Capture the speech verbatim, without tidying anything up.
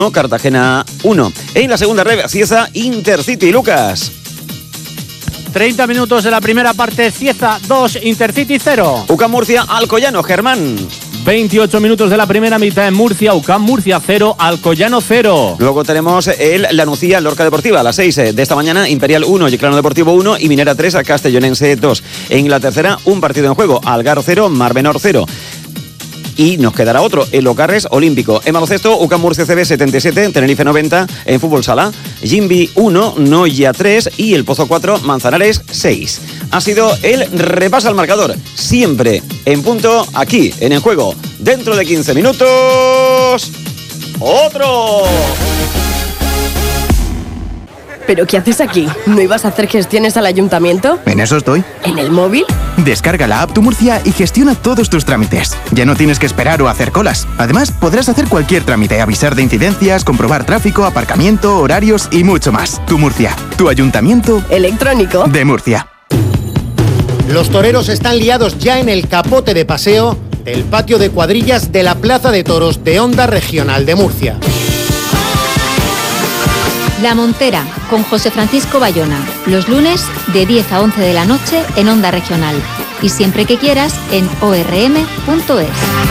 Cartagena uno. En la segunda red, Cieza Intercity. Lucas. treinta minutos de la primera parte, Cieza dos, Intercity cero. U C A M Murcia, Alcoyano, Germán. veintiocho minutos de la primera mitad en Murcia, U C A M Murcia cero, Alcoyano cero. Luego tenemos el Lanucía, Lorca Deportiva, a las seis de esta mañana, Imperial uno, Yeclano Deportivo uno y Minera tres, Castellonense dos. En la tercera, un partido en juego, Algar cero, Mar Menor cero. Y nos quedará otro, el Ocarres Olímpico. En baloncesto, U C A M Murcia C B setenta y siete, Tenerife noventa. En fútbol sala, Jimbi uno, Noia tres y el Pozo cuatro, Manzanares seis. Ha sido el repaso al marcador, siempre en punto, aquí, en El Juego. Dentro de quince minutos, ¡otro! ¿Pero qué haces aquí? ¿No ibas a hacer gestiones al ayuntamiento? En eso estoy. ¿En el móvil? Descarga la app Tu Murcia y gestiona todos tus trámites. Ya no tienes que esperar o hacer colas. Además, podrás hacer cualquier trámite, avisar de incidencias, comprobar tráfico, aparcamiento, horarios y mucho más. Tu Murcia, tu ayuntamiento electrónico de Murcia. Los toreros están liados ya en el capote de paseo del patio de cuadrillas de la Plaza de Toros de Onda Regional de Murcia. La Montera, con José Francisco Bayona, los lunes de diez a once de la noche en Onda Regional y siempre que quieras en o r m punto es.